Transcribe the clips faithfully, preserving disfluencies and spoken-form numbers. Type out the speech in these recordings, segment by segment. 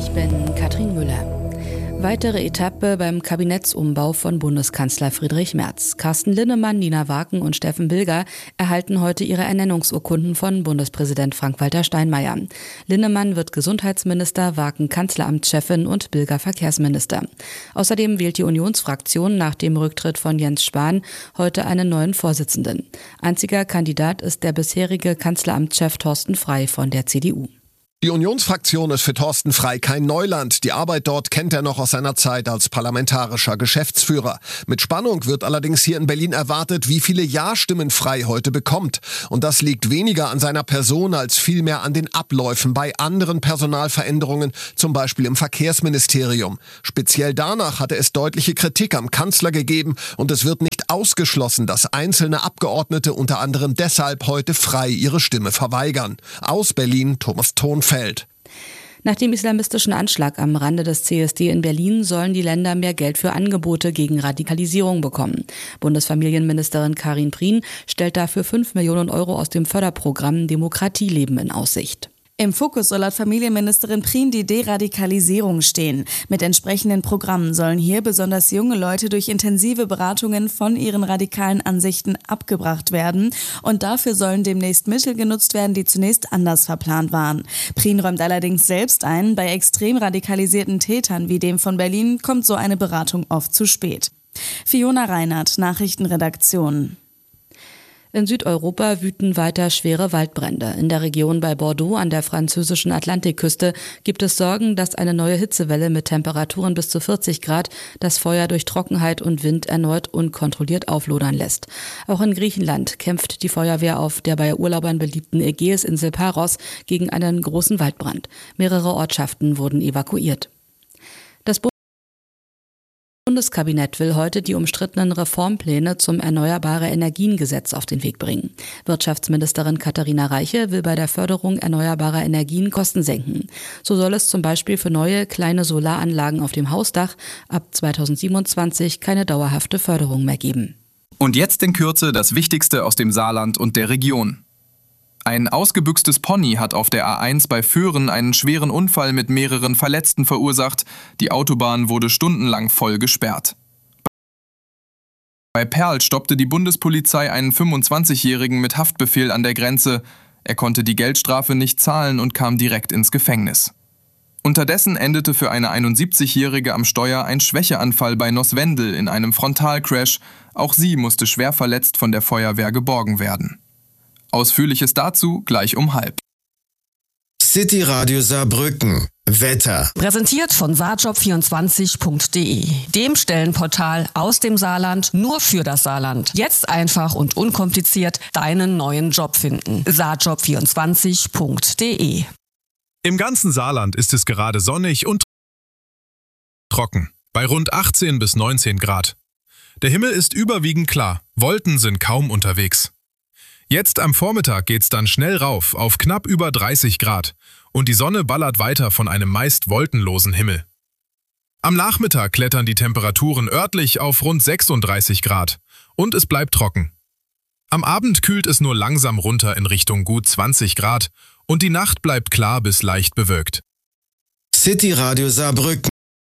Ich bin Katrin Müller. Weitere Etappe beim Kabinettsumbau von Bundeskanzler Friedrich Merz. Carsten Linnemann, Nina Waken und Steffen Bilger erhalten heute ihre Ernennungsurkunden von Bundespräsident Frank-Walter Steinmeier. Linnemann wird Gesundheitsminister, Waken Kanzleramtschefin und Bilger Verkehrsminister. Außerdem wählt die Unionsfraktion nach dem Rücktritt von Jens Spahn heute einen neuen Vorsitzenden. Einziger Kandidat ist der bisherige Kanzleramtschef Thorsten Frey von der C D U. Die Unionsfraktion ist für Thorsten Frey kein Neuland. Die Arbeit dort kennt er noch aus seiner Zeit als parlamentarischer Geschäftsführer. Mit Spannung wird allerdings hier in Berlin erwartet, wie viele Ja-Stimmen Frey heute bekommt. Und das liegt weniger an seiner Person als vielmehr an den Abläufen bei anderen Personalveränderungen, zum Beispiel im Verkehrsministerium. Speziell danach hatte es deutliche Kritik am Kanzler gegeben und es wird nicht ausgeschlossen, dass einzelne Abgeordnete unter anderem deshalb heute Frey ihre Stimme verweigern. Aus Berlin, Thomas Thonfeld. Nach dem islamistischen Anschlag am Rande des C S D in Berlin sollen die Länder mehr Geld für Angebote gegen Radikalisierung bekommen. Bundesfamilienministerin Karin Prien stellt dafür fünf Millionen Euro aus dem Förderprogramm Demokratieleben in Aussicht. Im Fokus soll laut Familienministerin Prien die Deradikalisierung stehen. Mit entsprechenden Programmen sollen hier besonders junge Leute durch intensive Beratungen von ihren radikalen Ansichten abgebracht werden. Und dafür sollen demnächst Mittel genutzt werden, die zunächst anders verplant waren. Prien räumt allerdings selbst ein, bei extrem radikalisierten Tätern wie dem von Berlin kommt so eine Beratung oft zu spät. Fiona Reinhardt, Nachrichtenredaktion. In Südeuropa wüten weiter schwere Waldbrände. In der Region bei Bordeaux an der französischen Atlantikküste gibt es Sorgen, dass eine neue Hitzewelle mit Temperaturen bis zu vierzig Grad das Feuer durch Trockenheit und Wind erneut unkontrolliert auflodern lässt. Auch in Griechenland kämpft die Feuerwehr auf der bei Urlaubern beliebten Ägäisinsel Paros gegen einen großen Waldbrand. Mehrere Ortschaften wurden evakuiert. Das Das Bundeskabinett will heute die umstrittenen Reformpläne zum Erneuerbare-Energien-Gesetz auf den Weg bringen. Wirtschaftsministerin Katharina Reiche will bei der Förderung erneuerbarer Energien Kosten senken. So soll es zum Beispiel für neue kleine Solaranlagen auf dem Hausdach ab zweitausendsiebenundzwanzig keine dauerhafte Förderung mehr geben. Und jetzt in Kürze das Wichtigste aus dem Saarland und der Region. Ein ausgebüchstes Pony hat auf der A eins bei Föhren einen schweren Unfall mit mehreren Verletzten verursacht. Die Autobahn wurde stundenlang voll gesperrt. Bei Perl stoppte die Bundespolizei einen fünfundzwanzigjährigen mit Haftbefehl an der Grenze. Er konnte die Geldstrafe nicht zahlen und kam direkt ins Gefängnis. Unterdessen endete für eine einundsiebzigjährige am Steuer ein Schwächeanfall bei Noswendel in einem Frontalcrash. Auch sie musste schwer verletzt von der Feuerwehr geborgen werden. Ausführliches dazu gleich um halb. City Radio Saarbrücken. Wetter. Präsentiert von saarjob vierundzwanzig punkt de, dem Stellenportal aus dem Saarland nur für das Saarland. Jetzt einfach und unkompliziert deinen neuen Job finden. saarjob vierundzwanzig punkt de. Im ganzen Saarland ist es gerade sonnig und trocken, bei rund achtzehn bis neunzehn Grad. Der Himmel ist überwiegend klar, Wolken sind kaum unterwegs. Jetzt am Vormittag geht's dann schnell rauf auf knapp über dreißig Grad und die Sonne ballert weiter von einem meist wolkenlosen Himmel. Am Nachmittag klettern die Temperaturen örtlich auf rund sechsunddreißig Grad und es bleibt trocken. Am Abend kühlt es nur langsam runter in Richtung gut zwanzig Grad und die Nacht bleibt klar bis leicht bewölkt. City Radio Saarbrücken.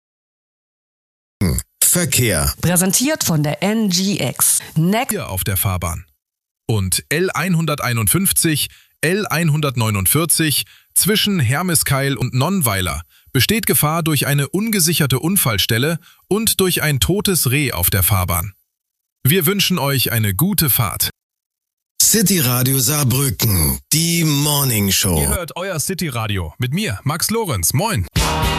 Verkehr. Präsentiert von der N G X. Next Hier auf der Fahrbahn. Und L hunderteinundfünfzig, L hundertneunundvierzig zwischen Hermeskeil und Nonnweiler besteht Gefahr durch eine ungesicherte Unfallstelle und durch ein totes Reh auf der Fahrbahn. Wir wünschen euch eine gute Fahrt. City Radio Saarbrücken, die Morning Show. Ihr hört euer City Radio mit mir, Max Lorenz. Moin.